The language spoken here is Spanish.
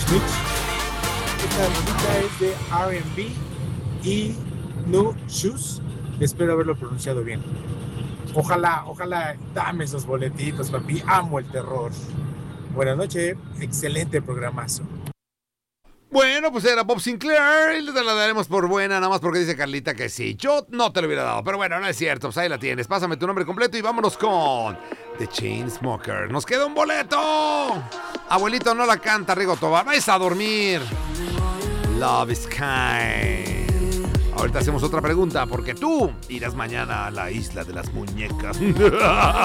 Mitch. Esta rolita es de R&B y No Shoes. Espero haberlo pronunciado bien. Ojalá dame esos boletitos, papi. Amo el terror. Buenas noches, excelente programazo. Bueno, pues era Bob Sinclair y te la daremos por buena, nada más porque dice Carlita que sí. Yo no te lo hubiera dado, pero bueno, no es cierto, pues ahí la tienes. Pásame tu nombre completo y vámonos con The Chainsmokers. ¡Nos queda un boleto! Abuelito, no la canta, Rigo Tobar. ¡Vais a dormir! Love is kind. Ahorita hacemos otra pregunta, porque tú irás mañana a la isla de las muñecas.